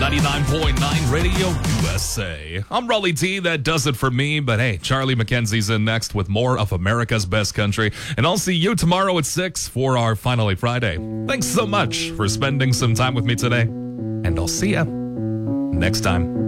99.9 Radio USA. I'm Raleigh T. That does it for me. But hey, Charlie McKenzie's in next with more of America's Best Country. And I'll see you tomorrow at 6 for our Finally Friday. Thanks so much for spending some time with me today. And I'll see ya next time.